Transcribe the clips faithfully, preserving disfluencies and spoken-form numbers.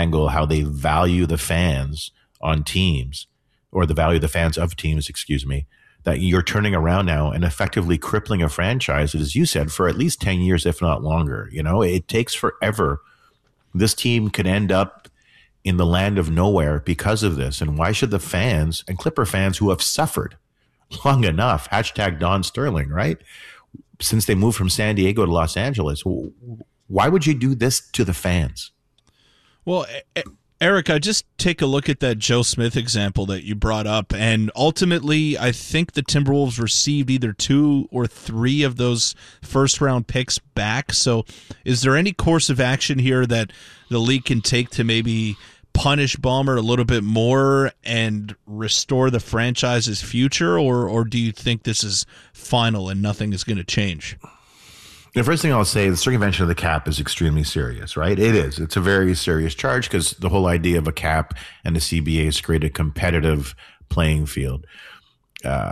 angle how they value the fans on teams, or the value of the fans of teams, excuse me, that you're turning around now and effectively crippling a franchise, as you said, for at least ten years, if not longer. You know, it takes forever. This team could end up in the land of nowhere because of this. And why should the fans and Clipper fans who have suffered long enough, hashtag Don Sterling, right? Since they moved from San Diego to Los Angeles, why would you do this to the fans? Well, Erica, just take a look at that Joe Smith example that you brought up. And ultimately, I think the Timberwolves received either two or three of those first-round picks back. So is there any course of action here that the league can take to maybe punish Ballmer a little bit more and restore the franchise's future? Or, or do you think this is final and nothing is going to change? The first thing I'll say, the circumvention of the cap is extremely serious, right? It is. It's a very serious charge because the whole idea of a cap and the C B A is to create a competitive playing field. Uh,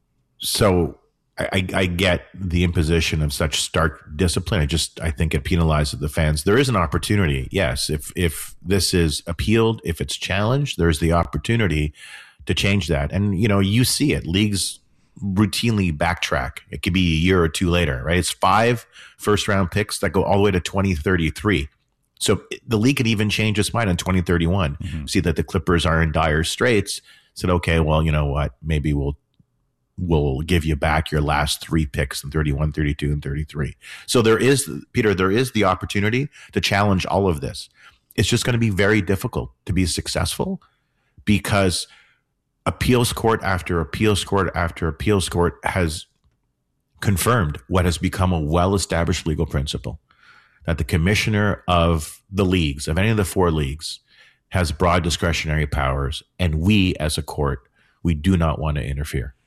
so I, I get the imposition of such stark discipline. I just, I think it penalizes the fans. There is an opportunity. Yes. If, if this is appealed, if it's challenged, there's the opportunity to change that. And, you know, you see it. Leagues routinely backtrack. It could be a year or two later, right? It's five first round picks that go all the way to twenty thirty-three. So the league could even change its mind in twenty thirty-one. Mm-hmm. See that the Clippers are in dire straits. Said, okay, well, you know what? Maybe we'll we'll give you back your last three picks in thirty-one, thirty-two, and thirty-three. So there is, Peter, there is the opportunity to challenge all of this. It's just going to be very difficult to be successful because appeals court after appeals court after appeals court has confirmed what has become a well-established legal principle, that the commissioner of the leagues, of any of the four leagues, has broad discretionary powers, and we as a court, we do not want to interfere.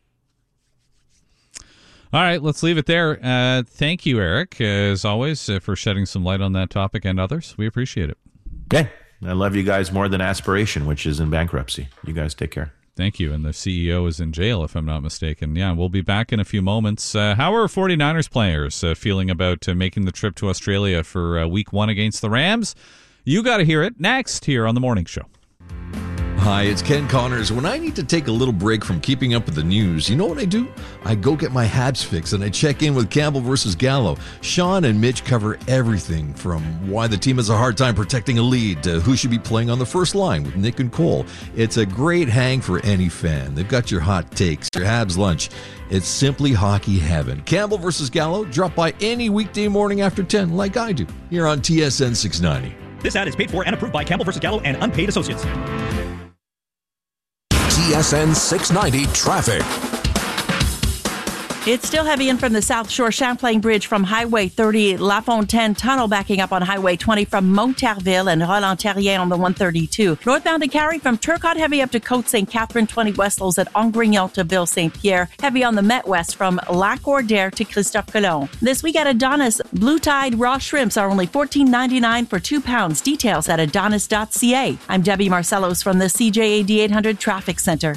All right, let's leave it there. Uh, thank you, Eric, as always, uh, for shedding some light on that topic and others. We appreciate it. Okay. I love you guys more than Aspiration, which is in bankruptcy. You guys take care. Thank you. And the C E O is in jail, if I'm not mistaken. Yeah, we'll be back in a few moments. Uh, how are 49ers players uh, feeling about uh, making the trip to Australia for uh, week one against the Rams? You got to hear it next here on The Morning Show. Hi, it's Ken Connors. When I need to take a little break from keeping up with the news, you know what I do? I go get my Habs fix and I check in with Campbell versus Gallo. Sean and Mitch cover everything from why the team has a hard time protecting a lead to who should be playing on the first line with Nick and Cole. It's a great hang for any fan. They've got your hot takes, your Habs lunch. It's simply hockey heaven. Campbell versus Gallo, drop by any weekday morning after ten like I do here on T S N six ninety. This ad is paid for and approved by Campbell versus Gallo and unpaid associates. T S N six ninety traffic. It's still heavy in from the South Shore Champlain Bridge from Highway thirty, La Fontaine Tunnel backing up on Highway twenty from Montarville and Roland-Terrier on the one thirty-two. Northbound to Cary from Turcotte, heavy up to Côte Saint Catherine, twenty Westlows at Angrignon to Ville-Saint-Pierre. Heavy on the Met West from Lac Order to Christophe Colomb. This week at Adonis, Blue Tide raw shrimps are only fourteen ninety-nine for two pounds. Details at adonis dot c a. I'm Debbie Marcellos from the C J A D eight hundred Traffic Center.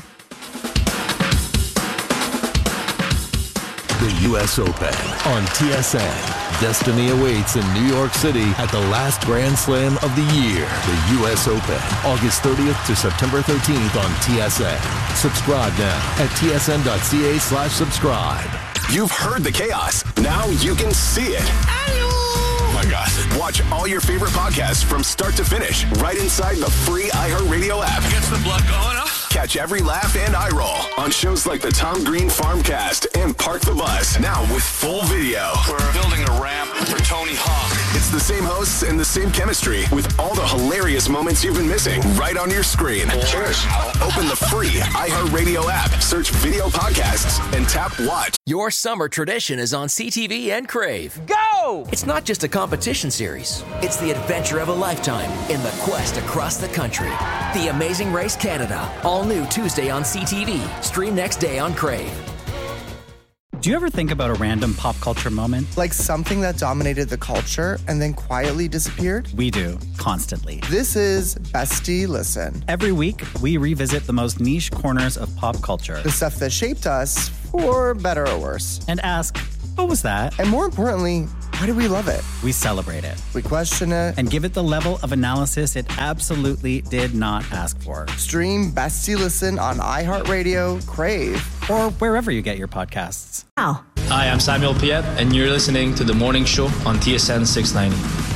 The U S Open on T S N. Destiny awaits in New York City at the last Grand Slam of the year. The U S Open, August thirtieth to September thirteenth on T S N. Subscribe now at T S N dot C A slash subscribe. You've heard the chaos. Now you can see it. Oh my God. Watch all your favorite podcasts from start to finish right inside the free iHeartRadio app. Gets the blood going up. Catch every laugh and eye roll on shows like the Tom Green Farmcast and Park the Bus. Now with full video. We're building a ramp for Tony Hawk. It's the same hosts and the same chemistry with all the hilarious moments you've been missing right on your screen. Cheers. Open the free iHeartRadio app, search video podcasts, and tap watch. Your summer tradition is on C T V and Crave. Go! It's not just a competition series. It's the adventure of a lifetime in the quest across the country. The Amazing Race Canada. All new Tuesday on C T V. Stream next day on Crave. Do you ever think about a random pop culture moment? Like something that dominated the culture and then quietly disappeared? We do, constantly. This is Bestie Listen. Every week, we revisit the most niche corners of pop culture. The stuff that shaped us, for better or worse. And ask, what was that? And more importantly, Why do we love it? We celebrate it. We question it. And give it the level of analysis it absolutely did not ask for. Stream Bestie Listen on iHeartRadio, Crave, or wherever you get your podcasts. Hi, I'm Samuel Piet, and you're listening to The Morning Show on T S N six ninety.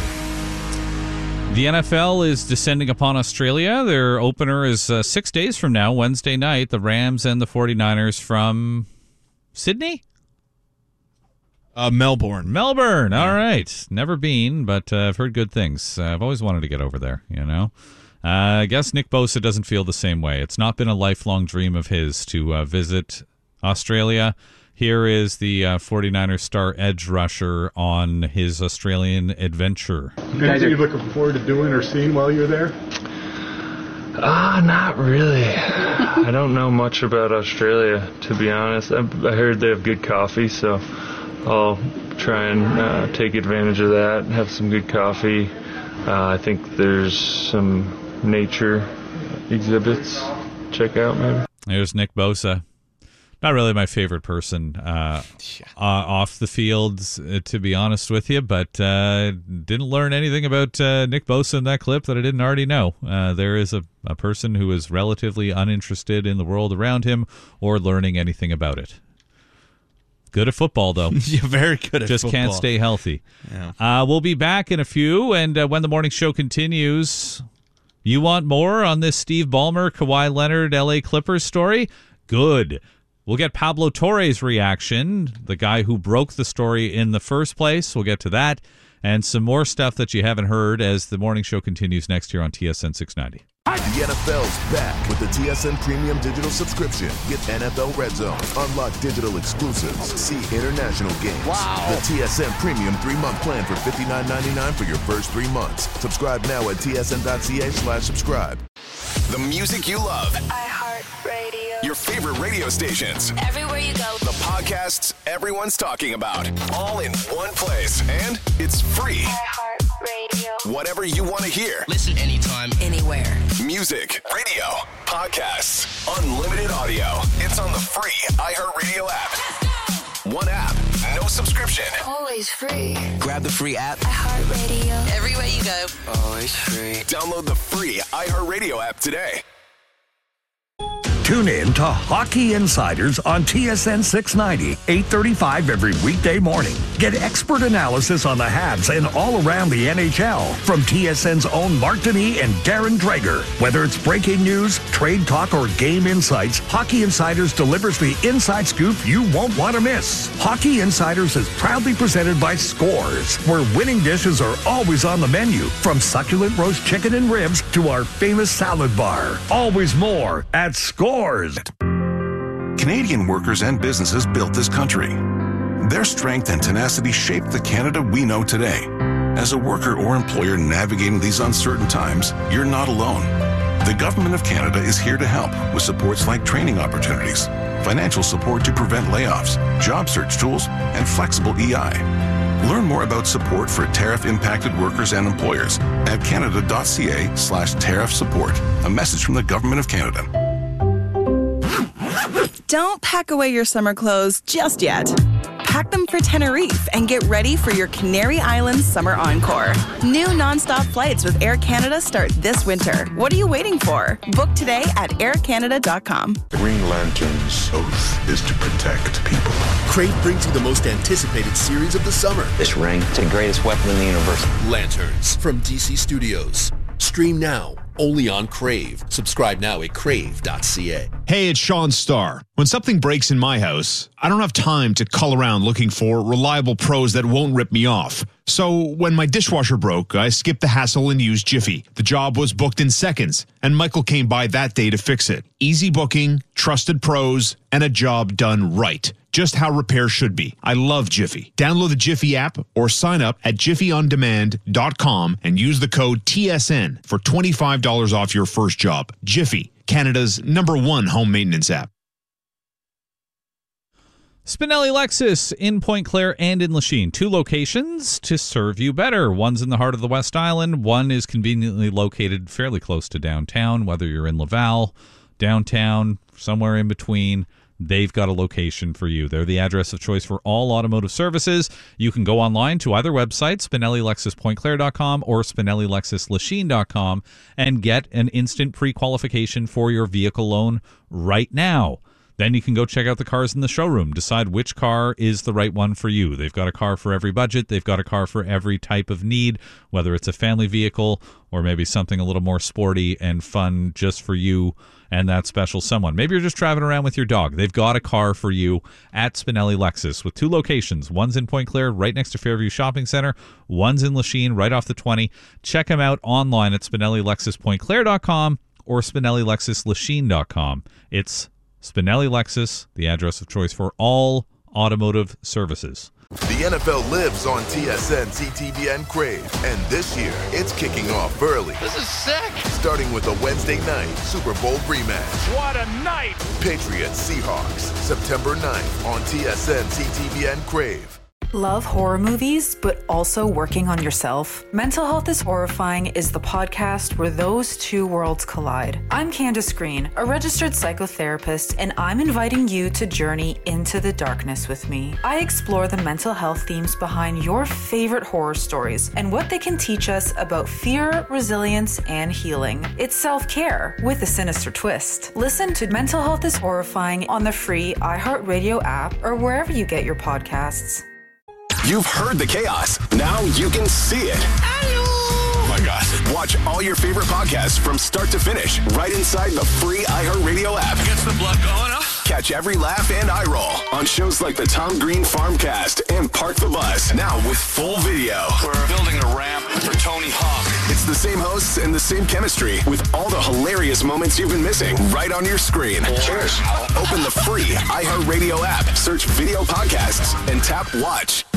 The N F L is descending upon Australia. Their opener is uh, six days from now, Wednesday night. The Rams and the forty-niners from Sydney? Uh, Melbourne. Melbourne. All right. Never been, but uh, I've heard good things. Uh, I've always wanted to get over there, you know. Uh, I guess Nick Bosa doesn't feel the same way. It's not been a lifelong dream of his to uh, visit Australia. Here is the uh, forty-niners star edge rusher on his Australian adventure. Anything you're looking forward to doing or seeing while you're there? Ah, uh, not really. I don't know much about Australia, to be honest. I, I heard they have good coffee, so I'll try and uh, take advantage of that, have some good coffee. Uh, I think there's some nature exhibits. Check out, maybe. There's Nick Bosa. Not really my favorite person uh, uh, off the field, uh, to be honest with you, but uh, didn't learn anything about uh, Nick Bosa in that clip that I didn't already know. Uh, there is a, a person who is relatively uninterested in the world around him or learning anything about it. Good at football, though. Yeah, very good at Just football. can't stay healthy. Yeah. Uh, we'll be back in a few, and uh, when the morning show continues, you want more on this Steve Ballmer, Kawhi Leonard, L A Clippers story? Good. We'll get Pablo Torre's reaction, the guy who broke the story in the first place. We'll get to that and some more stuff that you haven't heard as the morning show continues next year on T S N six ninety. The N F L's back with the T S N Premium Digital subscription. Get N F L Red Zone, unlock digital exclusives, see international games. Wow. The T S N Premium three-month plan for fifty-nine ninety-nine for your first three months. Subscribe now at tsn.ca slash subscribe. The music you love. iHeartRadio. Your favorite radio stations. Everywhere you go. The podcasts everyone's talking about. All in one place. And it's free. iHeartRadio. Whatever you want to hear. Listen anytime, anywhere. Music, radio, podcasts, unlimited audio. It's on the free iHeartRadio app. One app, no subscription. Always free. Grab the free app. iHeartRadio. Everywhere you go. Always free. Download the free iHeartRadio app today. Tune in to Hockey Insiders on T S N six ninety, eight thirty-five every weekday morning. Get expert analysis on the Habs and all around the N H L from T S N's own Mark Denis and Darren Dreger. Whether it's breaking news, trade talk, or game insights, Hockey Insiders delivers the inside scoop you won't want to miss. Hockey Insiders is proudly presented by Scores, where winning dishes are always on the menu, from succulent roast chicken and ribs to our famous salad bar. Always more at Scores. Canadian workers and businesses built this country. Their strength and tenacity shaped the Canada we know today. As a worker or employer navigating these uncertain times, you're not alone. The Government of Canada is here to help with supports like training opportunities, financial support to prevent layoffs, job search tools, and flexible E I. Learn more about support for tariff-impacted workers and employers at canada.ca slash tariff support. A message from the Government of Canada. Don't pack away your summer clothes just yet. Pack them for Tenerife and get ready for your Canary Islands summer encore. New nonstop flights with Air Canada start this winter. What are you waiting for? Book today at air canada dot com. Green Lantern's oath is to protect people. Crave brings you the most anticipated series of the summer. This ring, it's the greatest weapon in the universe. Lanterns from D C Studios. Stream now, only on Crave. Subscribe now at crave dot c a. Hey, it's Sean Starr. When something breaks in my house, I don't have time to cull around looking for reliable pros that won't rip me off. So when my dishwasher broke, I skipped the hassle and used Jiffy. The job was booked in seconds, and Michael came by that day to fix it. Easy booking, trusted pros, and a job done right. Just how repair should be. I love Jiffy. Download the Jiffy app or sign up at jiffy on demand dot com and use the code T S N for twenty-five dollars off your first job. Jiffy, Canada's number one home maintenance app. Spinelli Lexus in Point Claire and in Lachine. Two locations to serve you better. One's in the heart of the West Island. One is conveniently located fairly close to downtown, whether you're in Laval, downtown, somewhere in between. they've got a location for you. They're the address of choice for all automotive services. You can go online to either website, Spinelli Lexus Pointe Claire dot com or Spinelli Lexus Lachine dot com, and get an instant pre-qualification for your vehicle loan right now. Then you can go check out the cars in the showroom, decide which car is the right one for you. They've got a car for every budget. They've got a car for every type of need, whether it's a family vehicle or maybe something a little more sporty and fun just for you and that special someone. Maybe you're just traveling around with your dog. They've got a car for you at Spinelli Lexus with two locations. One's in Pointe Claire, right next to Fairview Shopping Center. One's in Lachine, right off the twenty. Check them out online at Spinelli Lexus Pointe Claire dot com or Spinelli Lexus Lachine dot com. It's Spinelli Lexus, the address of choice for all automotive services. The N F L lives on T S N, C T V, and Crave. And this year, it's kicking off early. This is sick. Starting with a Wednesday night Super Bowl rematch. What a night. Patriots Seahawks, September ninth on T S N, C T V, and Crave. Love horror movies, but also working on yourself? Mental Health is Horrifying is the podcast where those two worlds collide. I'm Candace Green, a registered psychotherapist, and I'm inviting you to journey into the darkness with me. I explore the mental health themes behind your favorite horror stories and what they can teach us about fear, resilience, and healing. It's self-care with a sinister twist. Listen to Mental Health is Horrifying on the free iHeartRadio app or wherever you get your podcasts. You've heard the chaos. Now you can see it. Oh my God. Watch all your favorite podcasts from start to finish right inside the free iHeartRadio app. Gets the blood going, huh? Catch every laugh and eye roll on shows like the Tom Green Farmcast and Park the Bus. Now with full video. We're building a ramp for Tony Hawk. It's the same hosts and the same chemistry with all the hilarious moments you've been missing right on your screen. Cheers. Open the free iHeartRadio app, search video podcasts, and tap watch.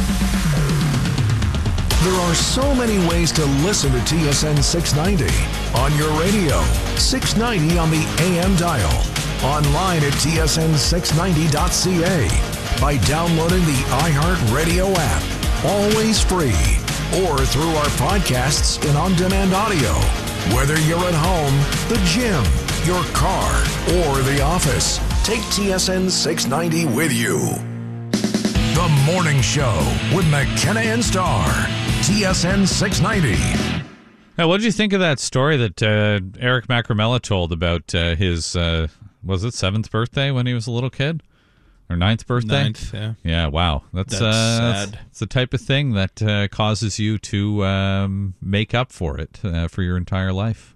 There are so many ways to listen to T S N six ninety. On your radio, six ninety on the A M dial. Online at T S N six ninety dot C A. By downloading the iHeartRadio app. Always free. Or through our podcasts and on-demand audio. Whether you're at home, the gym, your car, or the office, take T S N six ninety with you. The Morning Show with McKenna and Starr. T S N six ninety. Now, what did you think of that story that uh, Eric Macramella told about uh, his, uh, was it seventh birthday when he was a little kid? Or ninth birthday? Ninth, yeah. Yeah, wow. That's, That's uh, sad. That's, that's the type of thing that uh, causes you to um, make up for it uh, for your entire life.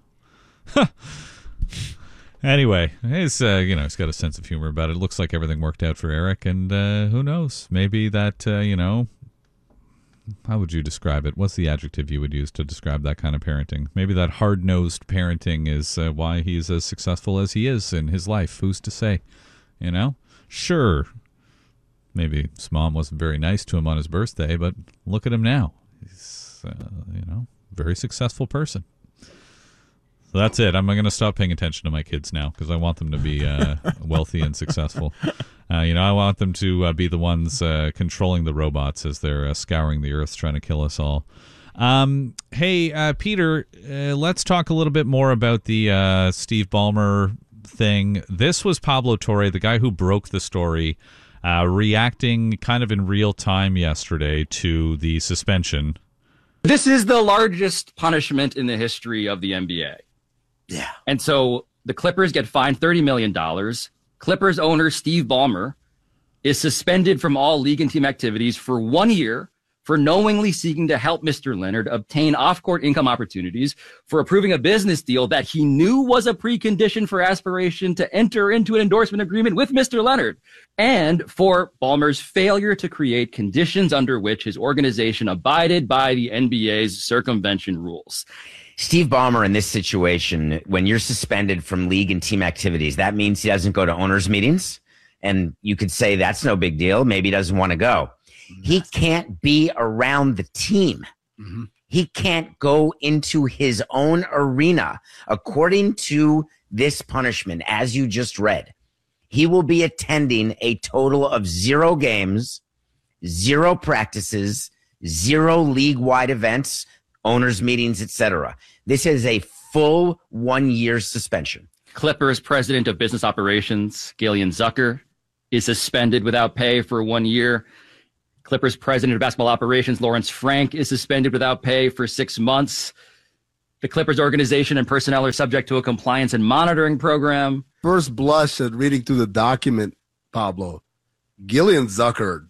Anyway, he's uh, you know he's got a sense of humor about it. It looks like everything worked out for Eric, and uh, who knows? Maybe that uh, you know, how would you describe it? What's the adjective you would use to describe that kind of parenting? Maybe that hard-nosed parenting is uh, why he's as successful as he is in his life. Who's to say? You know, sure. Maybe his mom wasn't very nice to him on his birthday, but look at him now. He's uh, you know, a very successful person. So that's it. I'm going to stop paying attention to my kids now because I want them to be uh, wealthy and successful. Uh, you know, I want them to uh, be the ones uh, controlling the robots as they're uh, scouring the earth trying to kill us all. Um, hey, uh, Peter, uh, let's talk a little bit more about the uh, Steve Ballmer thing. This was Pablo Torre, the guy who broke the story, uh, reacting kind of in real time yesterday to the suspension. This is the largest punishment in the history of the N B A. Yeah. And so the Clippers get fined thirty million dollars. Clippers owner Steve Ballmer is suspended from all league and team activities for one year for knowingly seeking to help Mister Leonard obtain off-court income opportunities, for approving a business deal that he knew was a precondition for aspiration to enter into an endorsement agreement with Mister Leonard, and for Ballmer's failure to create conditions under which his organization abided by the N B A's circumvention rules. Steve Ballmer in this situation, when you're suspended from league and team activities, that means he doesn't go to owners' meetings. And you could say that's no big deal. Maybe he doesn't want to go. He can't be around the team. Mm-hmm. He can't go into his own arena. According to this punishment, as you just read, he will be attending a total of zero games, zero practices, zero league-wide events, owners' meetings, et cetera. This is a full one-year suspension. Clippers president of business operations, Galen Zucker, is suspended without pay for one year. Clippers president of basketball operations, Lawrence Frank, is suspended without pay for six months. The Clippers organization and personnel are subject to a compliance and monitoring program. First blush at reading through the document, Pablo, Gillian Zucker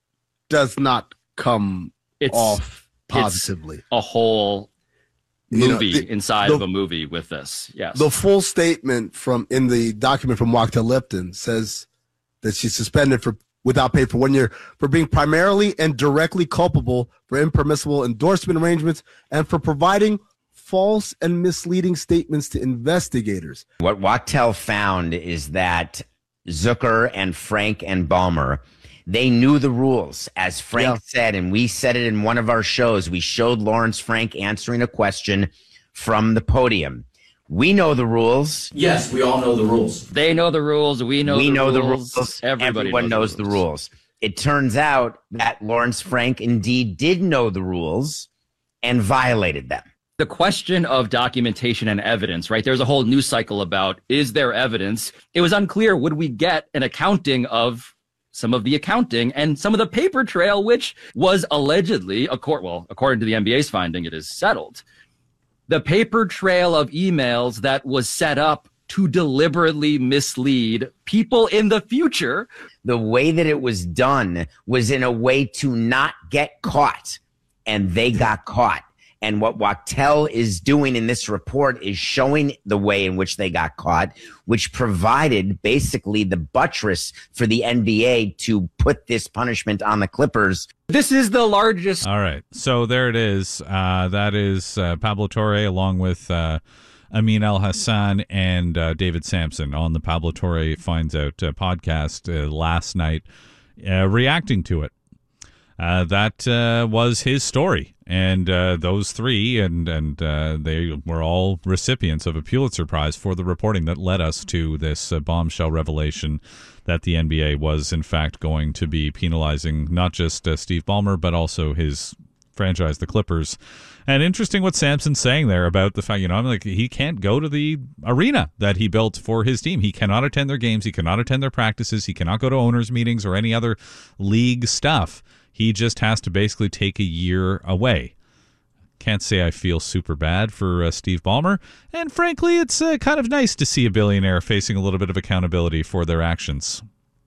does not come it's, off positively. It's a whole movie you know, the, inside the, of a movie with this. Yes. The full statement from in the document from Wachtell Lipton says that she's suspended for without pay for one year for being primarily and directly culpable for impermissible endorsement arrangements and for providing false and misleading statements to investigators. What Wachtell found is that Zucker and Frank and Ballmer, they knew the rules. As Frank yeah. said, and we said it in one of our shows, we showed Lawrence Frank answering a question from the podium. We know the rules. Yes, we all know the rules. They know the rules. We know we the know rules. the rules. Everybody Everyone knows, knows the, the rules. rules. It turns out that Lawrence Frank indeed did know the rules and violated them. The question of documentation and evidence, right? There's a whole news cycle about, is there evidence? It was unclear, would we get an accounting of some of the accounting and some of the paper trail, which was allegedly, well, according to the N B A's finding, it is settled. The paper trail of emails that was set up to deliberately mislead people in the future. The way that it was done was in a way to not get caught, and they got caught. And what Wachtell is doing in this report is showing the way in which they got caught, which provided basically the buttress for the N B A to put this punishment on the Clippers. This is the largest. All right. So there it is. Uh, that is uh, Pablo Torre along with uh, Amin El Hassan and uh, David Sampson on the Pablo Torre Finds Out uh, podcast uh, last night, uh, reacting to it. Uh, that uh, was his story. And uh, those three, and and uh, they were all recipients of a Pulitzer Prize for the reporting that led us to this uh, bombshell revelation that the N B A was, in fact, going to be penalizing not just uh, Steve Ballmer, but also his franchise, the Clippers. And interesting what Sampson's saying there about the fact, you know, I'm like, he can't go to the arena that he built for his team. He cannot attend their games. He cannot attend their practices. He cannot go to owners' meetings or any other league stuff. He just has to basically take a year away. Can't say I feel super bad for uh, Steve Ballmer. And frankly, it's uh, kind of nice to see a billionaire facing a little bit of accountability for their actions.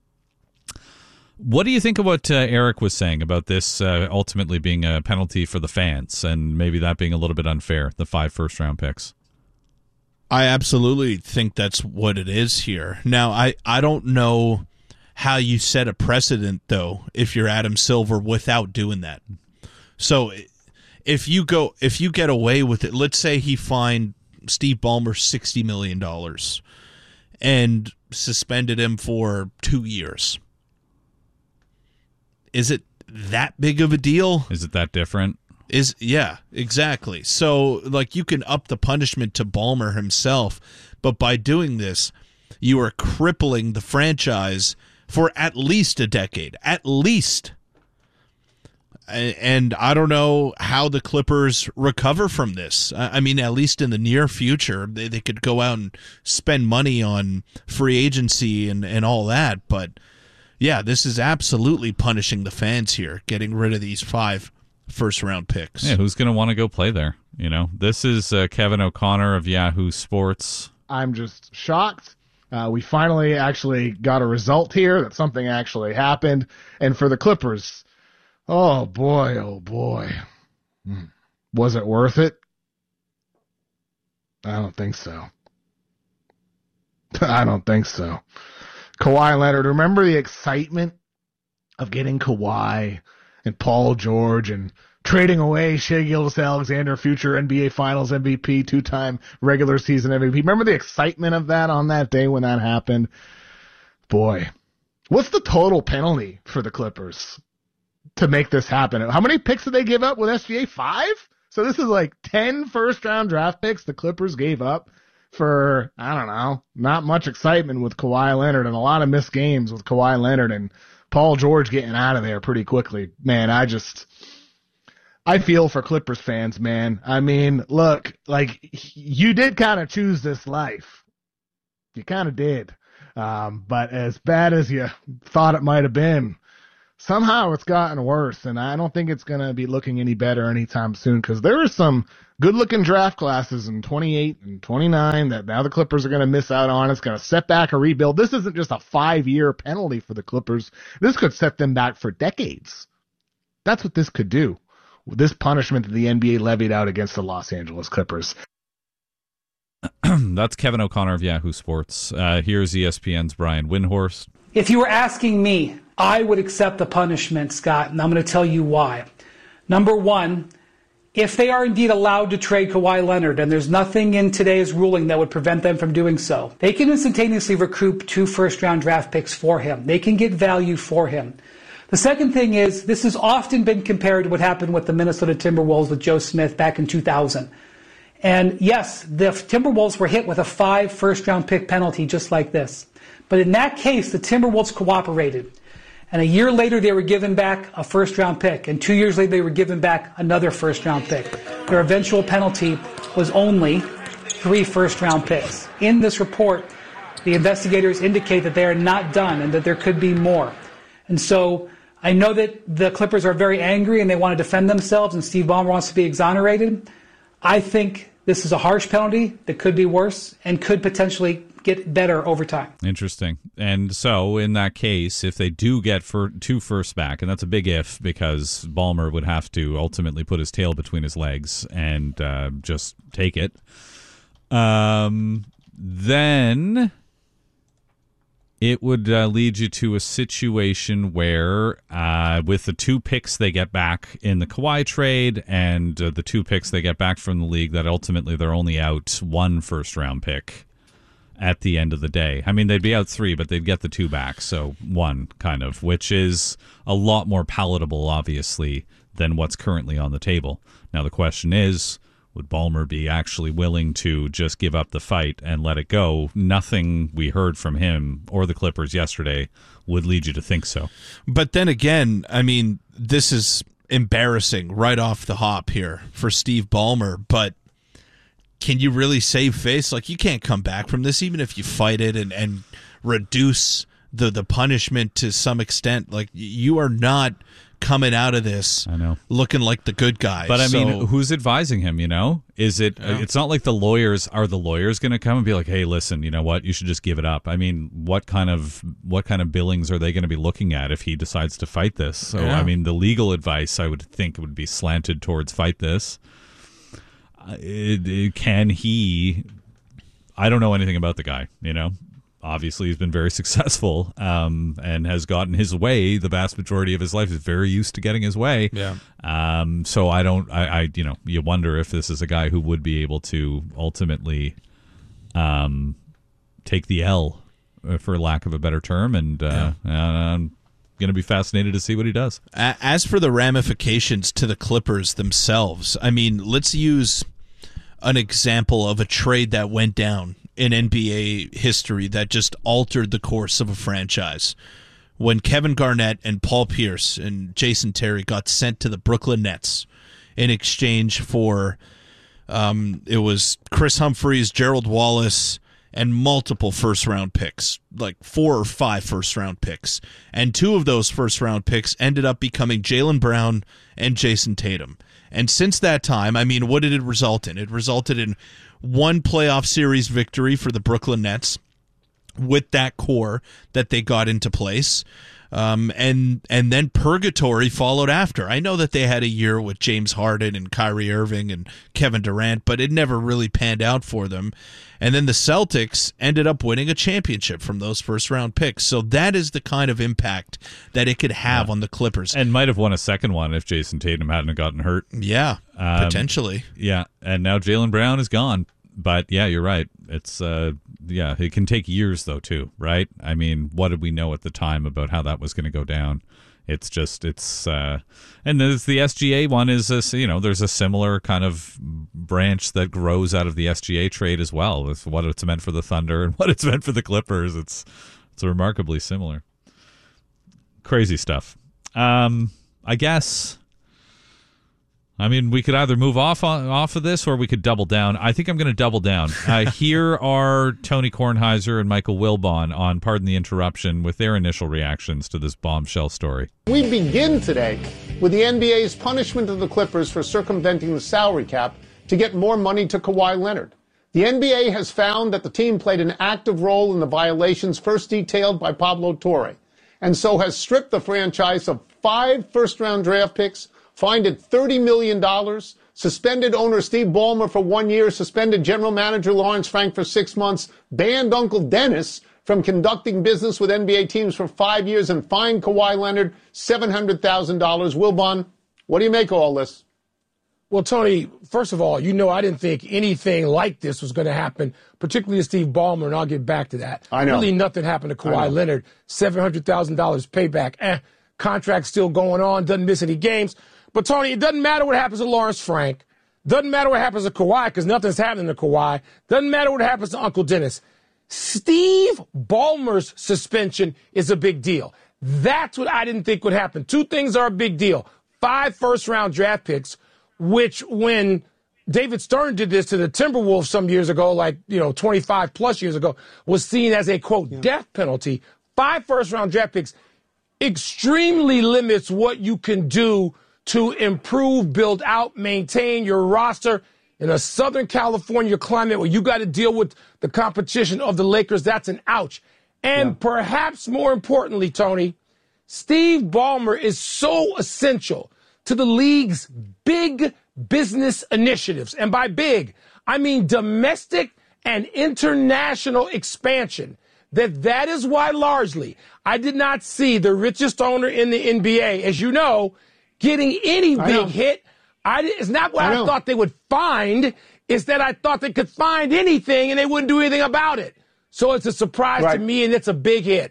What do you think of what uh, Eric was saying about this uh, ultimately being a penalty for the fans and maybe that being a little bit unfair, the five first-round picks? I absolutely think that's what it is here. Now, I, I don't know how you set a precedent, though, if you're Adam Silver without doing that. So if you go, if you get away with it, let's say he fined Steve Ballmer sixty million dollars and suspended him for two years. Is it that big of a deal? Is it that different? Is yeah, exactly. So, like, you can up the punishment to Ballmer himself, but by doing this, you are crippling the franchise for at least a decade, at least. And I don't know how the Clippers recover from this. I mean, at least in the near future, they, they could go out and spend money on free agency and, and all that. But, yeah, this is absolutely punishing the fans here, getting rid of these five first-round picks. Yeah, who's going to want to go play there? You know, this is uh, Kevin O'Connor of Yahoo Sports. I'm just shocked. Uh, we finally actually got a result here, that something actually happened. And for the Clippers, oh boy, oh boy. Hmm. Was it worth it? I don't think so. I don't think so. Kawhi Leonard, remember the excitement of getting Kawhi and Paul George and trading away Shai Gilgeous-Alexander, future N B A Finals M V P, two-time regular season M V P. Remember the excitement of that on that day when that happened? Boy, what's the total penalty for the Clippers to make this happen? How many picks did they give up with S G A? Five? So this is like ten first-round draft picks the Clippers gave up for, I don't know, not much excitement with Kawhi Leonard and a lot of missed games with Kawhi Leonard and Paul George getting out of there pretty quickly. Man, I just... I feel for Clippers fans, man. I mean, look, like, you did kind of choose this life. You kind of did. Um, but as bad as you thought it might have been, somehow it's gotten worse, and I don't think it's going to be looking any better anytime soon, because there are some good-looking draft classes in twenty-eight and twenty-nine that now the Clippers are going to miss out on. It's going to set back a rebuild. This isn't just a five-year penalty for the Clippers. This could set them back for decades. That's what this could do, this punishment that the N B A levied out against the Los Angeles Clippers. That's Kevin O'Connor of Yahoo Sports. Uh, here's E S P N's Brian Windhorst. If you were asking me, I would accept the punishment, Scott, and I'm going to tell you why. Number one, if they are indeed allowed to trade Kawhi Leonard, and there's nothing in today's ruling that would prevent them from doing so, they can instantaneously recoup two first-round draft picks for him. They can get value for him. The second thing is, this has often been compared to what happened with the Minnesota Timberwolves with Joe Smith back in two thousand. And yes, the Timberwolves were hit with a five first-round pick penalty just like this. But in that case, the Timberwolves cooperated. And a year later, they were given back a first-round pick. And two years later, they were given back another first-round pick. Their eventual penalty was only three first-round picks. In this report, the investigators indicate that they are not done and that there could be more. And so I know that the Clippers are very angry and they want to defend themselves, and Steve Ballmer wants to be exonerated. I think this is a harsh penalty that could be worse and could potentially get better over time. Interesting. And so in that case, if they do get for two firsts back, and that's a big if, because Ballmer would have to ultimately put his tail between his legs and uh, just take it, um, then it would uh, lead you to a situation where uh, with the two picks they get back in the Kawhi trade and uh, the two picks they get back from the league, that ultimately they're only out one first-round pick at the end of the day. I mean, they'd be out three, but they'd get the two back, so one, kind of, which is a lot more palatable, obviously, than what's currently on the table. Now, the question is, would Ballmer be actually willing to just give up the fight and let it go? Nothing we heard from him or the Clippers yesterday would lead you to think so. But then again, I mean, this is embarrassing right off the hop here for Steve Ballmer, but can you really save face? Like, you can't come back from this, even if you fight it and, and reduce the, the punishment to some extent. Like, you are not coming out of this I know. looking like the good guy. But I so, mean, who's advising him, you know? Is it Yeah. it's not like the lawyers are the lawyers going to come and be like, "Hey, listen, you know what? You should just give it up." I mean, what kind of what kind of billings are they going to be looking at if he decides to fight this? So, Yeah. I mean, the legal advice I would think would be slanted towards fight this. Uh, it, it, can he I don't know anything about the guy, you know? Obviously, he's been very successful um, and has gotten his way the vast majority of his life. He's very used to getting his way. Yeah. Um, so I don't, I, I, you know, you wonder if this is a guy who would be able to ultimately um, take the L, uh, for lack of a better term. And uh, yeah. I'm going to be fascinated to see what he does. As for the ramifications to the Clippers themselves, I mean, let's use an example of a trade that went down in N B A history that just altered the course of a franchise. When Kevin Garnett and Paul Pierce and Jason Terry got sent to the Brooklyn Nets in exchange for, um, it was Chris Humphries, Gerald Wallace, and multiple first-round picks, like four or five first-round picks. And two of those first-round picks ended up becoming Jaylen Brown and Jason Tatum. And since that time, I mean, what did it result in? It resulted in one playoff series victory for the Brooklyn Nets with that core that they got into place. Um, and and then purgatory followed after. I know that they had a year with James Harden and Kyrie Irving and Kevin Durant, but it never really panned out for them. And then the Celtics ended up winning a championship from those first-round picks. So that is the kind of impact that it could have yeah. on the Clippers. And might have won a second one if Jason Tatum hadn't gotten hurt. Yeah, um, potentially. Yeah, and now Jaylen Brown is gone. But, yeah, you're right. It's, uh, yeah, it can take years, though, too, right? I mean, what did we know at the time about how that was going to go down? It's just, it's, uh, and there's the S G A one is, a, you know, there's a similar kind of branch that grows out of the S G A trade as well. It's what it's meant for the Thunder and what it's meant for the Clippers. It's, it's remarkably similar. Crazy stuff. Um, I guess I mean, we could either move off on, off of this or we could double down. I think I'm going to double down. Uh, here are Tony Kornheiser and Michael Wilbon on Pardon the Interruption with their initial reactions to this bombshell story. We begin today with the N B A's punishment of the Clippers for circumventing the salary cap to get more money to Kawhi Leonard. The N B A has found that the team played an active role in the violations first detailed by Pablo Torre, and so has stripped the franchise of five first-round draft picks, fined it thirty million dollars, suspended owner Steve Ballmer for one year, suspended general manager Lawrence Frank for six months, banned Uncle Dennis from conducting business with N B A teams for five years, and fined Kawhi Leonard seven hundred thousand dollars. Wilbon, what do you make of all this? Well, Tony, first of all, you know I didn't think anything like this was going to happen, particularly to Steve Ballmer, and I'll get back to that. I know. Really nothing happened to Kawhi Leonard. seven hundred thousand dollars payback. Eh, contract still going on, doesn't miss any games. But, Tony, it doesn't matter what happens to Lawrence Frank. Doesn't matter what happens to Kawhi, because nothing's happening to Kawhi. Doesn't matter what happens to Uncle Dennis. Steve Ballmer's suspension is a big deal. That's what I didn't think would happen. Two things are a big deal. Five first-round draft picks, which when David Stern did this to the Timberwolves some years ago, like, you know, twenty-five plus years ago, was seen as a, quote, yeah. death penalty. Five first-round draft picks extremely limits what you can do to improve, build out, maintain your roster in a Southern California climate where you got to deal with the competition of the Lakers. That's an ouch. And yeah. perhaps more importantly, Tony, Steve Ballmer is so essential to the league's big business initiatives. And by big, I mean domestic and international expansion. That that is why largely I did not see the richest owner in the N B A, as you know, getting any big hit. I, it's not what I, I thought they would find. It's that I thought they could find anything and they wouldn't do anything about it. So it's a surprise right. to me, and it's a big hit.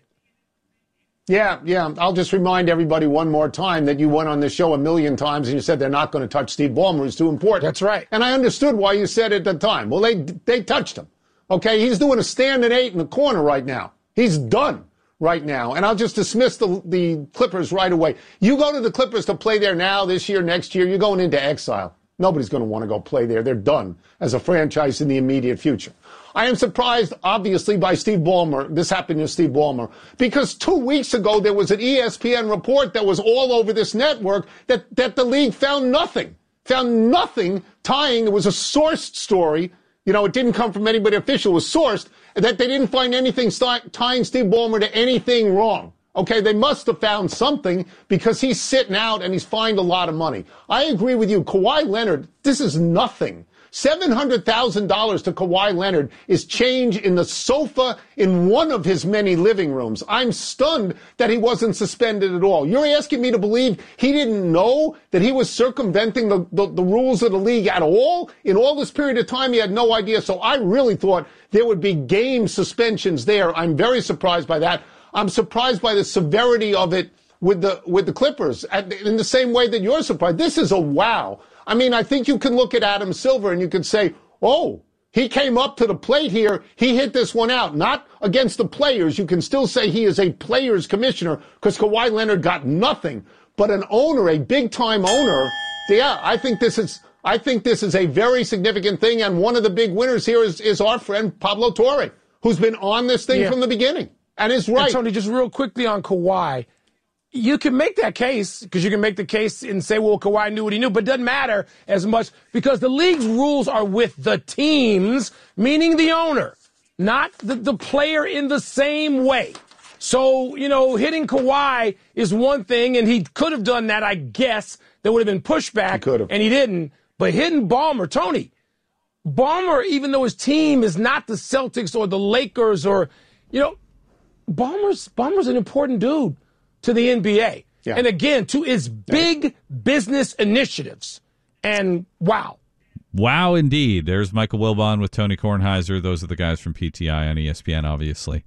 Yeah, yeah. I'll just remind everybody one more time that you went on this show a million times and you said they're not going to touch Steve Ballmer. It's too important. That's right. And I understood why you said it at the time. Well, they they touched him. Okay, he's doing a stand and eight in the corner right now. He's done right now. And I'll just dismiss the the Clippers right away. You go to the Clippers to play there now, this year, next year, you're going into exile. Nobody's going to want to go play there. They're done as a franchise in the immediate future. I am surprised, obviously, by Steve Ballmer. This happened to Steve Ballmer. Because two weeks ago, there was an E S P N report that was all over this network that, that the league found nothing. Found nothing tying. It was a sourced story. You know, it didn't come from anybody official. It was sourced. That they didn't find anything st- tying Steve Ballmer to anything wrong. Okay, they must have found something because he's sitting out and he's fined a lot of money. I agree with you. Kawhi Leonard, this is nothing. seven hundred thousand dollars to Kawhi Leonard is change in the sofa in one of his many living rooms. I'm stunned that he wasn't suspended at all. You're asking me to believe he didn't know that he was circumventing the, the, the rules of the league at all? In all this period of time, he had no idea. So I really thought there would be game suspensions there. I'm very surprised by that. I'm surprised by the severity of it with the with the Clippers, in the same way that you're surprised. This is a wow. I mean, I think you can look at Adam Silver and you could say, oh, he came up to the plate here. He hit this one out, not against the players. You can still say he is a players commissioner because Kawhi Leonard got nothing. But an owner, a big-time owner, yeah, I think this is I think this is a very significant thing. And one of the big winners here is, is our friend Pablo Torre, who's been on this thing yeah. from the beginning. And is right. And Tony, just real quickly on Kawhi. You can make that case because you can make the case and say, well, Kawhi knew what he knew, but it doesn't matter as much because the league's rules are with the teams, meaning the owner, not the, the player in the same way. So, you know, hitting Kawhi is one thing, and he could have done that, I guess. There would have been pushback, he and he didn't. But hitting Ballmer, Tony, Ballmer, even though his team is not the Celtics or the Lakers or, you know, Ballmer's, Ballmer's an important dude to the N B A. Yeah. And again, to his big business initiatives. And wow. Wow, indeed. There's Michael Wilbon with Tony Kornheiser. Those are the guys from P T I on E S P N, obviously.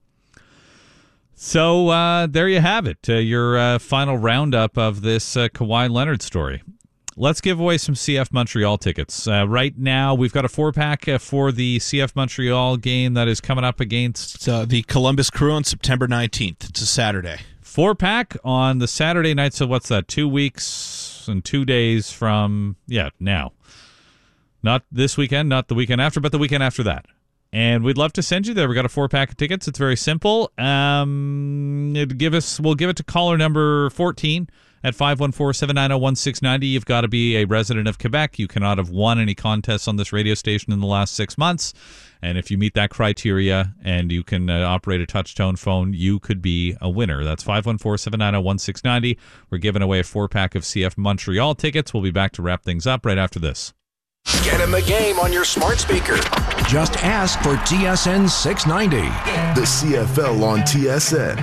So uh, there you have it, uh, your uh, final roundup of this uh, Kawhi Leonard story. Let's give away some C F Montreal tickets. Uh, right now, we've got a four-pack uh, for the C F Montreal game that is coming up against uh, the Columbus Crew on September nineteenth. It's a Saturday. Four-pack on the Saturday night, so what's that, two weeks and two days from, yeah, now. Not this weekend, not the weekend after, but the weekend after that. And we'd love to send you there. We got a four-pack of tickets. It's very simple. Um, it'd give us, we'll give it to caller number fourteen at five one four, seven nine zero, one six nine zero. You've got to be a resident of Quebec. You cannot have won any contests on this radio station in the last six months. And if you meet that criteria and you can uh, operate a touch-tone phone, you could be a winner. That's five one four, seven nine zero, one six nine zero. We're giving away a four-pack of C F Montreal tickets. We'll be back to wrap things up right after this. Get in the game on your smart speaker. Just ask for T S N six ninety. The C F L on T S N.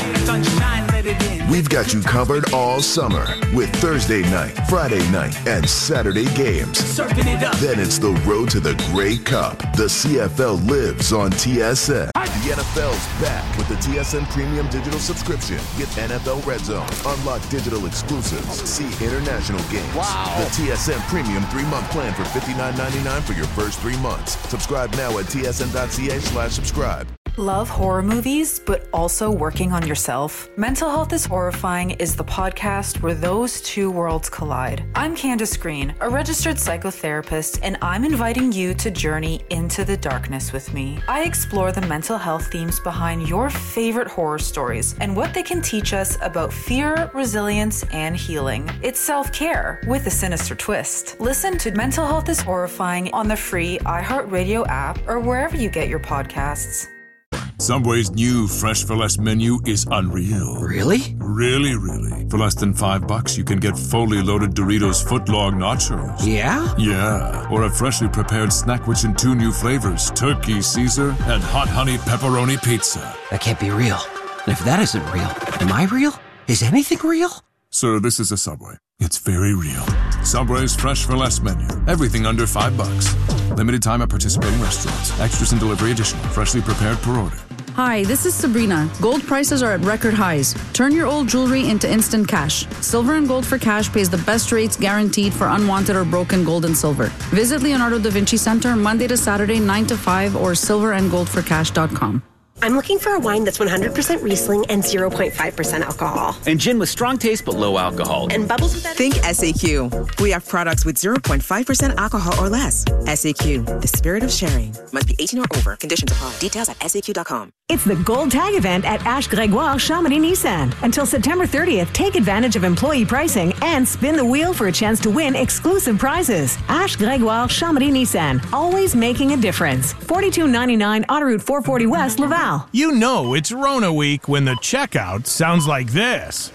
We've got you covered all summer with Thursday night, Friday night, and Saturday games. Then it's the road to the Grey Cup. The C F L lives on T S N. The N F L's back with the T S N Premium Digital Subscription. Get N F L Red Zone, unlock digital exclusives, see international games. Wow. The T S N Premium three-month plan for fifty-nine ninety-nine for your first three months. Subscribe now at tsn.ca slash subscribe. Love horror movies, but also working on yourself? Mental Health is Horrifying is the podcast where those two worlds collide. I'm Candace Green, a registered psychotherapist, and I'm inviting you to journey into the darkness with me. I explore the mental health themes behind your favorite horror stories and what they can teach us about fear, resilience, and healing. It's self-care with a sinister twist. Listen to Mental Health is Horrifying on the free iHeartRadio app or wherever you get your podcasts. Subway's new Fresh for Less menu is unreal. Really? Really, really. For less than five bucks, you can get fully loaded Doritos footlong nachos. Yeah? Yeah. Or a freshly prepared snack which in two new flavors, turkey Caesar and hot honey pepperoni pizza. That can't be real. And if that isn't real, am I real? Is anything real? Sir, this is a Subway. It's very real. Subway's Fresh for Less menu. Everything under five bucks. Limited time at participating restaurants. Extras and delivery additional. Freshly prepared per order. Hi, this is Sabrina. Gold prices are at record highs. Turn your old jewelry into instant cash. Silver and Gold for Cash pays the best rates guaranteed for unwanted or broken gold and silver. Visit Leonardo da Vinci Center Monday to Saturday, nine to five, or silver and gold for cash dot com. I'm looking for a wine that's one hundred percent Riesling and zero point five percent alcohol. And gin with strong taste but low alcohol. And bubbles with that. Think S A Q. We have products with zero point five percent alcohol or less. S A Q, the spirit of sharing. Must be eighteen or over. Conditions apply. Details at S A Q dot com. It's the Gold Tag event at Ash Gregoire Chamonix Nissan. Until September thirtieth, take advantage of employee pricing and spin the wheel for a chance to win exclusive prizes. Ash Gregoire Chamonix Nissan. Always making a difference. forty-two ninety-nine Autoroute four forty West, Laval. You know it's Rona week when the checkout sounds like this.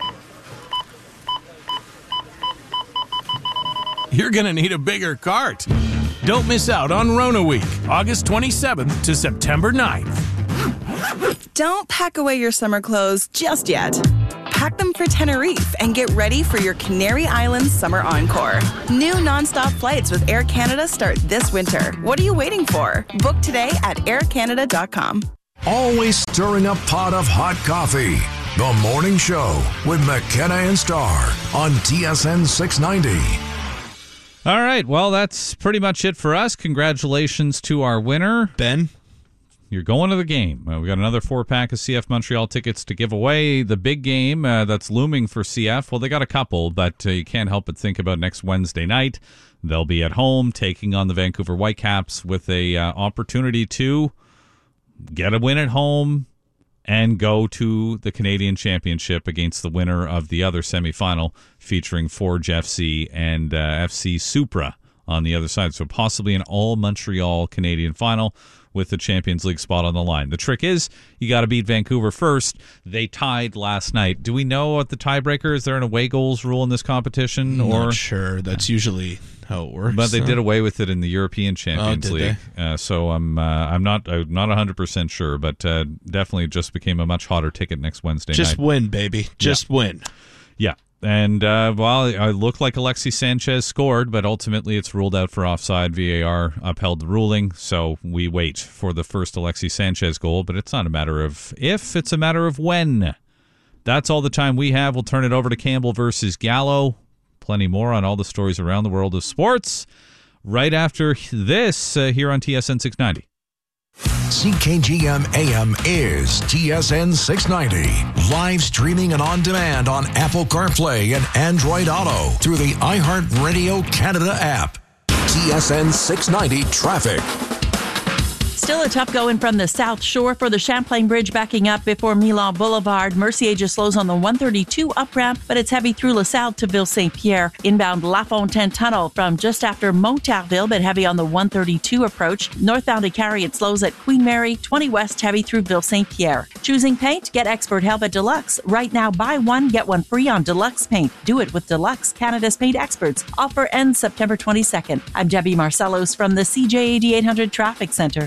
You're going to need a bigger cart. Don't miss out on Rona week, August twenty-seventh to September ninth. Don't pack away your summer clothes just yet. Pack them for Tenerife and get ready for your Canary Islands summer encore. New nonstop flights with Air Canada start this winter. What are you waiting for? Book today at air canada dot com. Always stirring a pot of hot coffee. The Morning Show with McKenna and Starr on T S N six ninety. All right, well, that's pretty much it for us. Congratulations to our winner, Ben. You're going to the game. Uh, we got another four-pack of C F Montreal tickets to give away. The big game uh, that's looming for C F, well, they got a couple, but uh, you can't help but think about next Wednesday night. They'll be at home taking on the Vancouver Whitecaps with a uh, opportunity to get a win at home and go to the Canadian Championship against the winner of the other semifinal featuring Forge F C and uh, F C Supra on the other side. So possibly an all-Montreal Canadian final with the Champions League spot on the line. The trick is you got to beat Vancouver first. They tied last night. Do we know what the tiebreaker is? Is there an away goals rule in this competition? I'm or not sure. That's usually how it works. But they so. did away with it in the European Champions oh, League. Uh, so I'm uh, I'm not I'm not one hundred percent sure, but uh, definitely just became a much hotter ticket next Wednesday Just night. win, baby. Just yeah. win. Yeah. And, uh, well, it looked like Alexis Sanchez scored, but ultimately it's ruled out for offside. V A R upheld the ruling, so we wait for the first Alexis Sanchez goal, but it's not a matter of if, it's a matter of when. That's all the time we have. We'll turn it over to Campbell versus Gallo. Plenty more on all the stories around the world of sports right after this uh, here on T S N six ninety. C K G M A M is T S N six ninety. Live streaming and on demand on Apple CarPlay and Android Auto through the iHeartRadio Canada app. T S N six ninety traffic. Still a tough going from the South Shore for the Champlain Bridge backing up before Milan Boulevard. Mercier just slows on the one thirty-two up ramp, but it's heavy through LaSalle to Ville Saint-Pierre. Inbound La Fontaine Tunnel from just after Montarville, but heavy on the one thirty-two approach. Northbound to Cary, it slows at Queen Mary. twenty West heavy through Ville Saint-Pierre. Choosing paint? Get expert help at Deluxe. Right now, buy one, get one free on Deluxe paint. Do it with Deluxe, Canada's paint experts. Offer ends September twenty-second. I'm Debbie Marcellos from the C J eighty-eight hundred Traffic Center.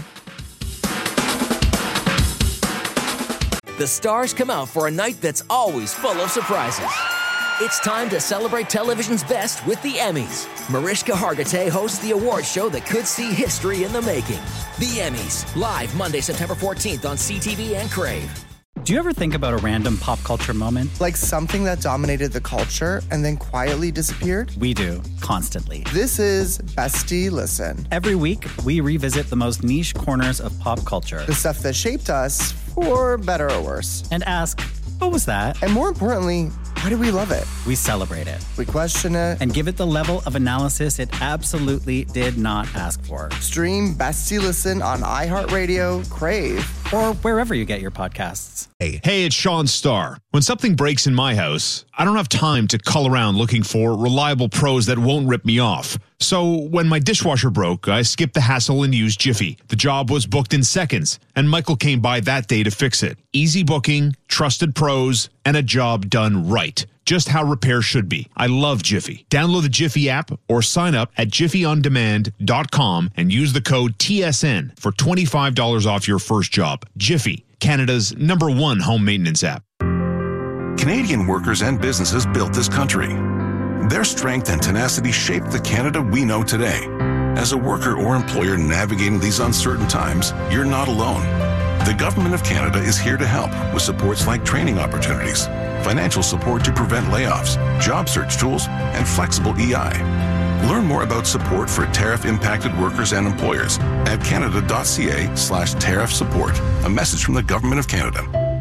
The stars come out for a night that's always full of surprises. It's time to celebrate television's best with the Emmys. Mariska Hargitay hosts the award show that could see history in the making. The Emmys, live Monday, September fourteenth on C T V and Crave. Do you ever think about a random pop culture moment? Like something that dominated the culture and then quietly disappeared? We do, constantly. This is Bestie Listen. Every week, we revisit the most niche corners of pop culture. The stuff that shaped us, for better or worse. And ask, what was that? And more importantly, why do we love it? We celebrate it. We question it. And give it the level of analysis it absolutely did not ask for. Stream Bestie Listen on iHeartRadio, Crave, or wherever you get your podcasts. Hey, hey, it's Sean Starr. When something breaks in my house, I don't have time to cull around looking for reliable pros that won't rip me off. So when my dishwasher broke, I skipped the hassle and used Jiffy. The job was booked in seconds, and Michael came by that day to fix it. Easy booking, trusted pros, and a job done right. Just how repair should be. I love Jiffy. Download the Jiffy app or sign up at jiffy on demand dot com and use the code T S N for twenty-five dollars off your first job. Jiffy, Canada's number one home maintenance app. Canadian workers and businesses built this country. Their strength and tenacity shaped the Canada we know today. As a worker or employer navigating these uncertain times, you're not alone. The Government of Canada is here to help with supports like training opportunities, financial support to prevent layoffs, job search tools, and flexible E I. Learn more about support for tariff-impacted workers and employers at canada.ca slash tariff support. A message from the Government of Canada.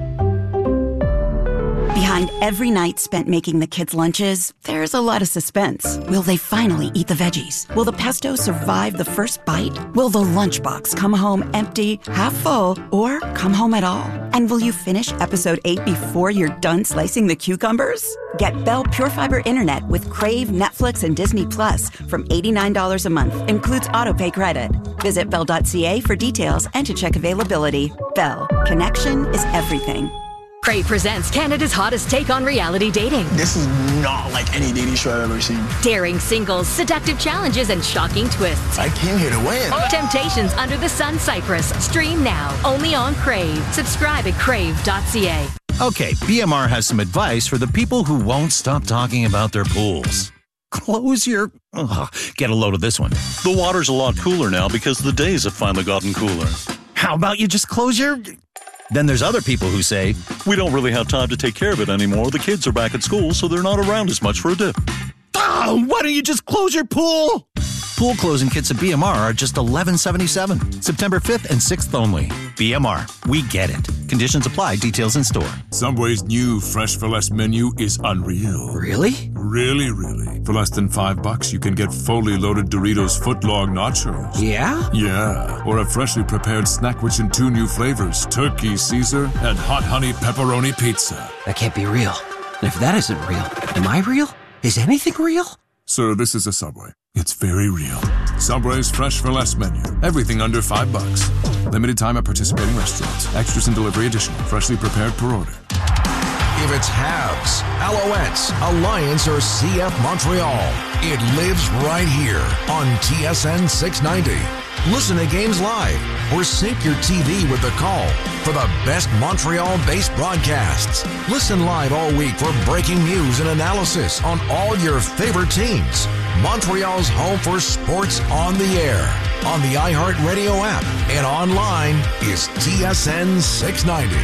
Behind every night spent making the kids' lunches, there's a lot of suspense. Will they finally eat the veggies? Will the pesto survive the first bite? Will the lunchbox come home empty, half full, or come home at all? And will you finish episode eight before you're done slicing the cucumbers? Get Bell Pure Fiber Internet with Crave, Netflix, and Disney Plus from eighty-nine dollars a month. Includes autopay credit. Visit bell dot c a for details and to check availability. Bell. Connection is everything. Crave presents Canada's hottest take on reality dating. This is not like any dating show I've ever seen. Daring singles, seductive challenges, and shocking twists. I came here to win. Temptations Under the Sun Cyprus. Stream now, only on Crave. Subscribe at crave dot c a. Okay, B M R has some advice for the people who won't stop talking about their pools. Close your... Ugh, get a load of this one. The water's a lot cooler now because the days have finally gotten cooler. How about you just close your... Then there's other people who say, we don't really have time to take care of it anymore. The kids are back at school, so they're not around as much for a dip. Oh, why don't you just close your pool? Pool closing kits at B M R are just eleven seventy-seven. September fifth and sixth only. B M R, we get it. Conditions apply. Details in store. Subway's new Fresh for Less menu is unreal. Really? Really, really. For less than five bucks, you can get fully loaded Doritos footlong nachos. Yeah? Yeah. Or a freshly prepared snack which in two new flavors, turkey Caesar and hot honey pepperoni pizza. That can't be real. And if that isn't real, am I real? Is anything real? Sir, this is a Subway. It's very real. Subway's Fresh for Less menu. Everything under five bucks. Limited time at participating restaurants. Extras and delivery additional. Freshly prepared per order. If it's Habs, Alouettes, Alliance, or C F Montreal, it lives right here on T S N six ninety. Listen to games live or sync your T V with the call for the best Montreal-based broadcasts. Listen live all week for breaking news and analysis on all your favorite teams. Montreal's home for sports on the air, on the iHeartRadio app, and online is T S N six ninety.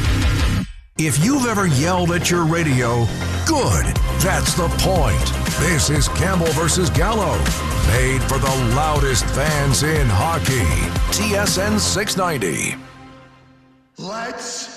If you've ever yelled at your radio, good. That's the point. This is Campbell versus Gallo. Made for the loudest fans in hockey. T S N six ninety. Let's